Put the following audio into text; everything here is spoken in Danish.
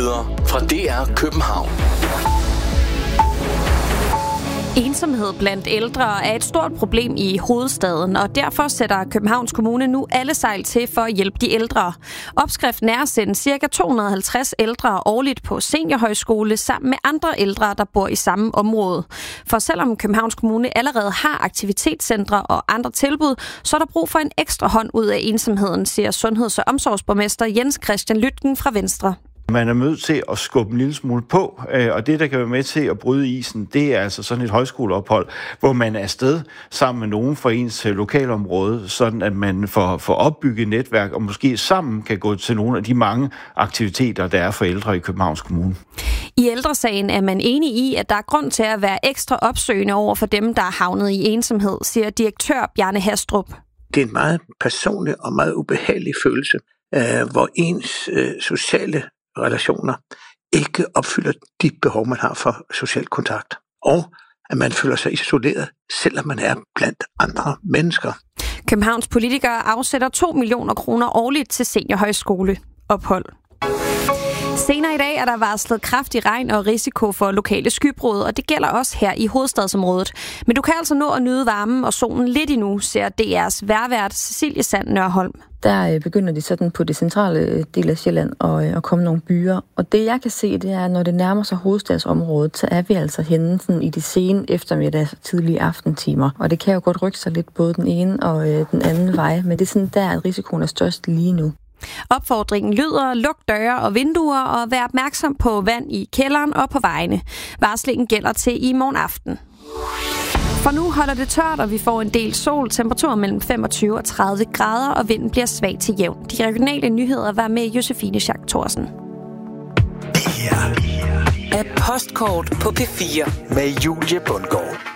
nyheder fra DR København. Ensomhed blandt ældre er et stort problem i hovedstaden, og derfor sætter Københavns Kommune nu alle sejl til for at hjælpe de ældre. Opskriften er at sende ca. 250 ældre årligt på seniorhøjskole sammen med andre ældre, der bor i samme område. For selvom Københavns Kommune allerede har aktivitetscentre og andre tilbud, så er der brug for en ekstra hånd ud af ensomheden, siger sundheds- og omsorgsborgmester Jens Christian Lytken fra Venstre. Man er nødt til at skubbe en lille smule på, og det, der kan være med til at bryde isen, det er altså sådan et højskoleophold, hvor man er afsted sammen med nogen fra ens lokalområde, sådan at man får opbygget netværk, og måske sammen kan gå til nogle af de mange aktiviteter, der er for ældre i Københavns Kommune. I Ældresagen er man enig i, at der er grund til at være ekstra opsøgende over for dem, der er havnet i ensomhed, siger direktør Bjarne Hastrup. Det er en meget personlig og meget ubehagelig følelse, hvor ens sociale relationer ikke opfylder de behov, man har for social kontakt. Og at man føler sig isoleret, selvom man er blandt andre mennesker. Københavns politikere afsætter 2 millioner kroner årligt til seniorhøjskoleophold. Senere i dag er der varslet kraftig regn og risiko for lokale skybrud, og det gælder også her i hovedstadsområdet. Men du kan altså nå at nyde varmen og solen lidt endnu, siger DR's vejrvært Cecilie Sand Nørholm. Der begynder de sådan på det centrale del af Sjælland at komme nogle byer. Og det jeg kan se, det er, at når det nærmer sig hovedstadsområdet, så er vi altså henne sådan i de sene eftermiddags tidlige aftentimer. Og det kan jo godt rykke sig lidt både den ene og den anden vej, men det er sådan der, at risikoen er størst lige nu. Opfordringen lyder: luk døre og vinduer og vær opmærksom på vand i kælderen og på vejene. Varslingen gælder til i morgen aften. For nu holder det tørt, og vi får en del sol, temperaturer mellem 25 og 30 grader, og vinden bliver svag til jævn. De regionale nyheder var med Josefine Schack Thorsen. Det her er Postkort på P4 med Julie Bundgaard.